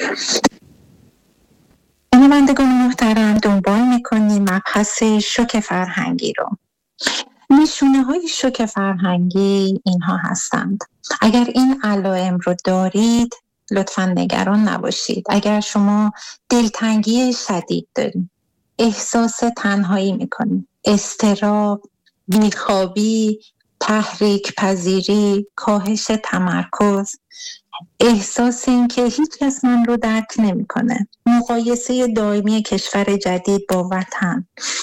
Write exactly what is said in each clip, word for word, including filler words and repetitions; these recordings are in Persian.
شنوندگان محترم، دنبال میکنیم مبحث شوک فرهنگی رو. نشونه های شوک فرهنگی اینها هستند. اگر این علائم رو دارید لطفاً نگران نباشید. اگر شما دلتنگی شدید دارید، احساس تنهایی میکنید، اضطراب، بیخوابی، تحریک پذیری، کاهش تمرکز، احساس این که هیچ کس من رو درک نمیکنه، مقایسه دائمی کشور جدید با وطن،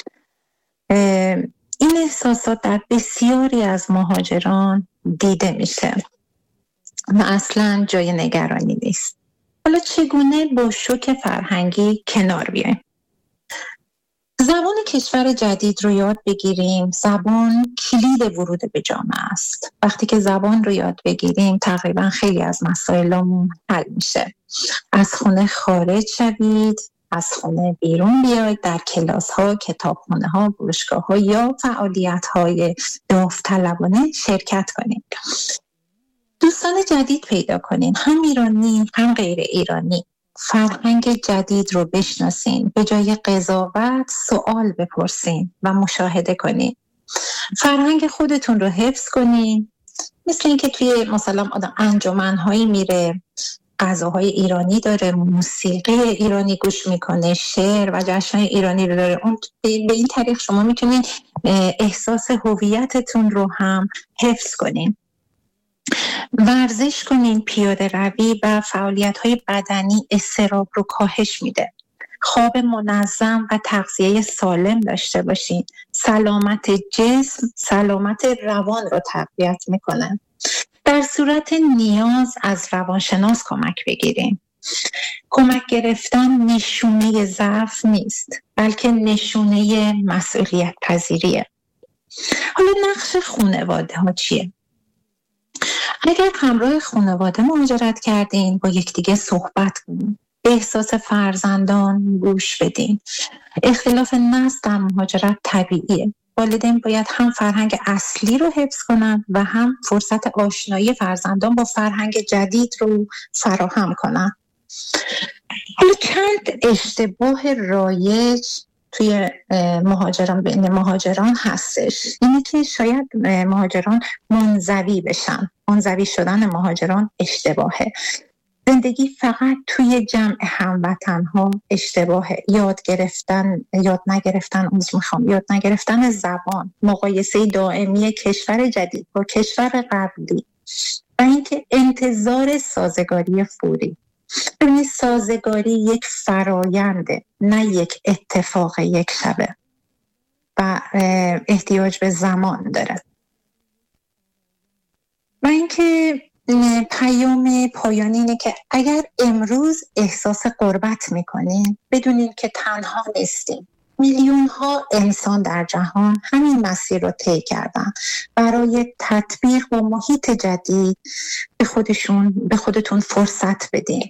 این احساسات در بسیاری از مهاجران دیده میشه و اصلا جای نگرانی نیست. حالا چگونه با شوک فرهنگی کنار بیایم؟ زبان کشور جدید رو یاد بگیریم. زبان کلید ورود به جامعه است. وقتی که زبان رو یاد بگیریم تقریبا خیلی از مسائلمون حل میشه. از خونه خارج شوید، از خونه بیرون بیاید، در کلاس ها، کتابخانه ها، فروشگاه ها یا فعالیت های داوطلبانه شرکت کنید. دوستان جدید پیدا کنین، هم ایرانی هم غیر ایرانی. فرهنگ جدید رو بشناسین، به جای قضاوت سوال بپرسین و مشاهده کنین. فرهنگ خودتون رو حفظ کنین، مثل اینکه توی مثلا آدم انجمن‌هایی میره، غذاهای ایرانی داره، موسیقی ایرانی گوش میکنه، شعر و جشن‌های ایرانی رو داره. اون به این طریق شما میتونین احساس هویتتون رو هم حفظ کنین. ورزش کنین، پیاده روی و فعالیت‌های بدنی اضطراب رو کاهش میده. خواب منظم و تغذیه سالم داشته باشین. سلامت جسم، سلامت روان رو تقویت میکنه. در صورت نیاز از روانشناس کمک بگیرین. کمک گرفتن نشونه ضعف نیست، بلکه نشونه مسئولیت پذیریه. حالا نقش خانواده ها چیه؟ اگر همراه خانواده مهاجرت کردین، با یکدیگه صحبت کنین، به احساس فرزندان گوش بدین. اختلاف نسل در مهاجرت طبیعیه. والدین باید هم فرهنگ اصلی رو حفظ کنن و هم فرصت آشنایی فرزندان با فرهنگ جدید رو فراهم کنن. حالا چند اشتباه رایج توی مهاجران بین مهاجران هستش. اینه که شاید مهاجران منزوی بشن. منزوی شدن مهاجران اشتباهه. زندگی فقط توی جمع هموطن‌ها اشتباهه. یاد گرفتن، یاد نگرفتن، عذر میخوام، یاد نگرفتن زبان، مقایسه دائمی کشور جدید با کشور قبلی و اینکه انتظار سازگاری فوری. ببینید سازگاری یک فراینده، نه یک اتفاق یک شبه و احتیاج به زمان داره. و اینکه پیام پایانی اینه که اگر امروز احساس غربت میکنین، بدونین که تنها نیستین. میلیون ها انسان در جهان همین مسیر رو طی کردن. برای تطبیق با محیط جدید به خودشون به خودتون فرصت بدین.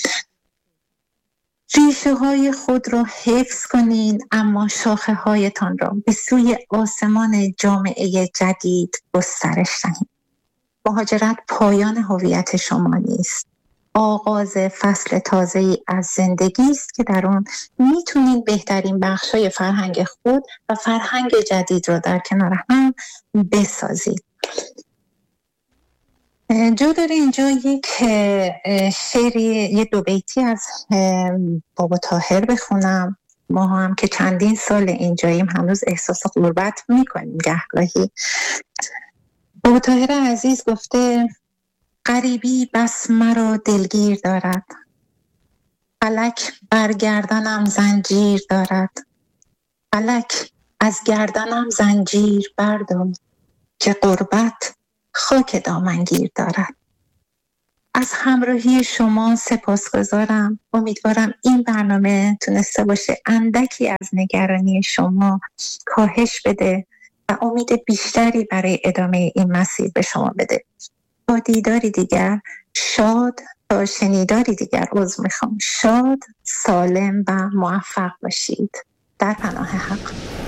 ریشه های خود رو حفظ کنین، اما شاخه هایتان رو به سوی آسمان جامعه جدید گسترش دهید. مهاجرت پایان هویت شما نیست. آغاز فصل تازه‌ای از زندگی است که در اون میتونید بهترین بخشای فرهنگ خود و فرهنگ جدید رو در کنار هم بسازید. جو داره اینجا یک شعری، یه دو بیتی از بابا طاهر بخونم. ما هم که چندین سال اینجاییم هنوز احساس غربت میکنیم گهگاهی. بابا طاهر عزیز گفته: غریبی بس مرا دلگیر دارد، فلک بر گردنم زنجیر دارد، فلک از گردنم زنجیر بردار که غربت خاک دامنگیر دارد. از همراهی شما سپاسگزارم. امیدوارم این برنامه تونسته باشه اندکی از نگرانی شما کاهش بده و امید بیشتری برای ادامه این مسیر به شما بده. با دیداری دیگر شاد، تا شنیداری دیگر عذر میخوام، شاد، سالم و موفق باشید. در پناه حق.